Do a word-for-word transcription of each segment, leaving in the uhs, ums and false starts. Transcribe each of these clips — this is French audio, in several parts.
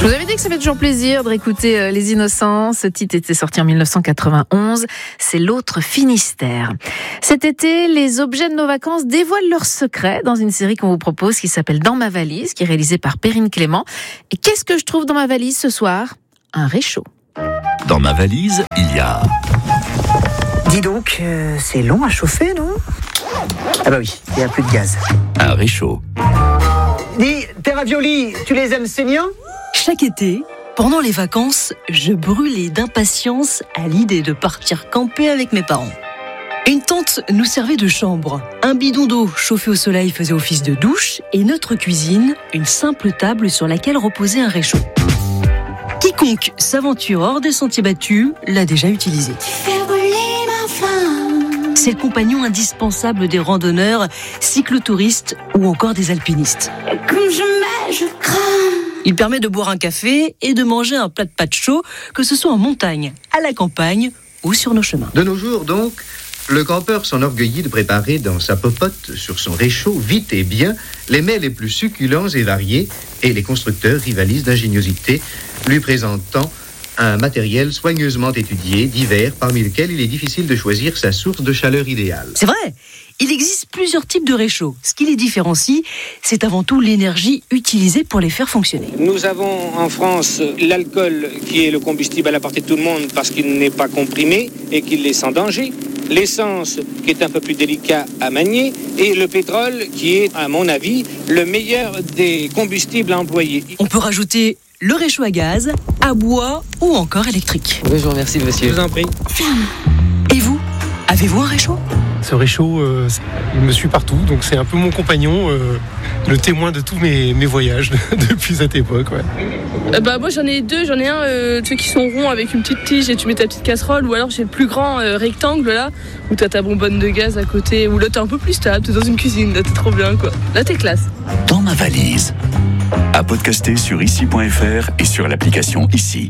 Je vous avais dit que ça fait toujours plaisir de réécouter euh, Les Innocents. Ce titre était sorti en dix-neuf cent quatre-vingt-onze. C'est l'autre Finistère. Cet été, les objets de nos vacances dévoilent leurs secrets dans une série qu'on vous propose qui s'appelle Dans ma valise, qui est réalisée par Perrine Clément. Et qu'est-ce que je trouve dans ma valise ce soir ? Un réchaud. Dans ma valise, il y a... Dis donc, euh, c'est long à chauffer, non ? Ah bah oui, il n'y a plus de gaz. Un réchaud. Dis, tes raviolis, tu les aimes saignants ? Chaque été, pendant les vacances, je brûlais d'impatience à l'idée de partir camper avec mes parents. Une tente nous servait de chambre, un bidon d'eau chauffé au soleil faisait office de douche et notre cuisine, une simple table sur laquelle reposait un réchaud. Quiconque s'aventure hors des sentiers battus l'a déjà utilisé. C'est le compagnon indispensable des randonneurs, cyclotouristes ou encore des alpinistes. Comme je mets, je crains. Il permet de boire un café et de manger un plat de pâtes chaud, que ce soit en montagne, à la campagne ou sur nos chemins. De nos jours, donc, le campeur s'enorgueillit de préparer dans sa popote, sur son réchaud, vite et bien, les mets les plus succulents et variés, et les constructeurs rivalisent d'ingéniosité, lui présentant un matériel soigneusement étudié, divers, parmi lesquels il est difficile de choisir sa source de chaleur idéale. C'est vrai, il existe plusieurs types de réchauds. Ce qui les différencie, c'est avant tout l'énergie utilisée pour les faire fonctionner. Nous avons en France l'alcool qui est le combustible à la portée de tout le monde parce qu'il n'est pas comprimé et qu'il est sans danger. L'essence qui est un peu plus délicat à manier et le pétrole qui est, à mon avis, le meilleur des combustibles à employer. On peut rajouter le réchaud à gaz, à bois ou encore électrique. Oui, je vous remercie, monsieur. Je vous en prie. Et vous, avez-vous un réchaud ? Ce réchaud, euh, il me suit partout, donc c'est un peu mon compagnon, euh, le témoin de tous mes, mes voyages depuis cette époque. Ouais. Euh, bah, moi j'en ai deux, j'en ai un euh, ceux qui sont ronds avec une petite tige et tu mets ta petite casserole, ou alors j'ai le plus grand euh, rectangle là, où t'as ta bonbonne de gaz à côté, où là t'es un peu plus stable, t'es dans une cuisine, là t'es trop bien quoi. Là t'es classe. Dans ma valise. À podcaster sur ici point f r et sur l'application Ici.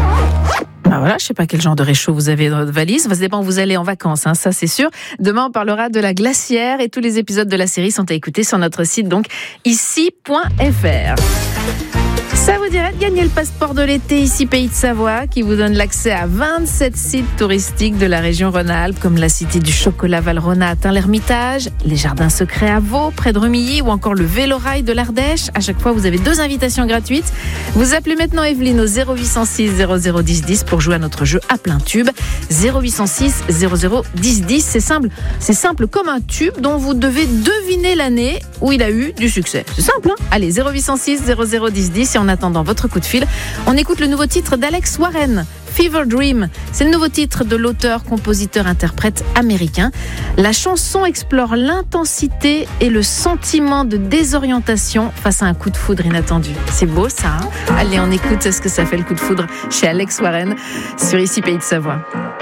Ah voilà, je sais pas quel genre de réchaud vous avez dans votre valise. Ça dépend où vous allez en vacances, hein, ça c'est sûr. Demain, on parlera de la glacière et tous les épisodes de la série sont à écouter sur notre site, donc ici point f r. Ça vous dirait de gagner le passeport de l'été Ici Pays de Savoie, qui vous donne l'accès à vingt-sept sites touristiques de la région Rhône-Alpes, comme la Cité du Chocolat Valrhona à Tain-l'Hermitage, les Jardins Secrets à Vaud, près de Rumilly, ou encore le Vélorail de l'Ardèche. À chaque fois, vous avez deux invitations gratuites. Vous appelez maintenant Evelyne au zéro huit cent six zéro zéro dix dix pour jouer à notre jeu à plein tube. zéro huit cent six zéro zéro dix dix, c'est simple, c'est simple comme un tube dont vous devez deviner l'année où il a eu du succès. C'est simple, hein ? Allez, zéro huit cent six zéro zéro dix dix, et en attendant votre coup de fil, on écoute le nouveau titre d'Alex Warren, Fever Dream. C'est le nouveau titre de l'auteur, compositeur, interprète américain. La chanson explore l'intensité et le sentiment de désorientation face à un coup de foudre inattendu. C'est beau ça, hein ? Allez, on écoute ce que ça fait le coup de foudre chez Alex Warren sur Ici Pays de Savoie.